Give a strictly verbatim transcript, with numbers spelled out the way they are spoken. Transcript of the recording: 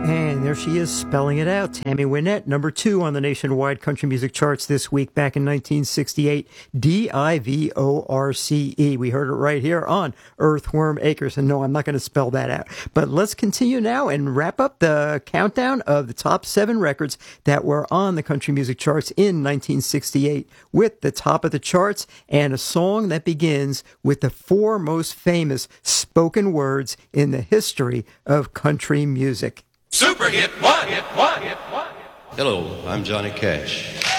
And there she is, spelling it out. Tammy Wynette, number two on the nationwide country music charts this week, back in nineteen sixty-eight. D I V O R C E. We heard it right here on Earthworm Acres. And no, I'm not going to spell that out. But let's continue now and wrap up the countdown of the top seven records that were on the country music charts in nineteen sixty-eight, with the top of the charts and a song that begins with the four most famous spoken words in the history of country music. Super hit one, hit one, hit one. Hello, I'm Johnny Cash.